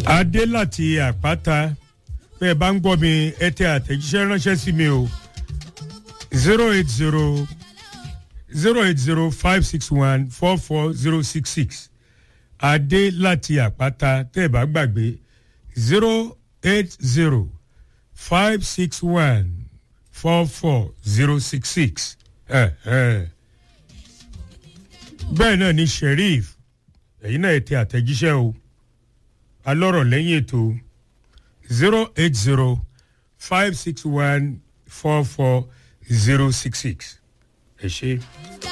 adé láti àpáta bẹ́ẹ̀ bá ń gbọ́ mi ẹ tẹ àtẹ̀jíṣẹ́ ránṣẹ́ sí mi o 080 adé láti àpáta tẹ́ ẹ bá gbàgbé 080 bẹ́ẹ̀ náà ni sheriff ẹ̀yin náà ẹ tẹ àtẹ̀jíṣẹ́ o alọ́rọ̀ lẹ́yìn ètò 080 ẹ ṣé.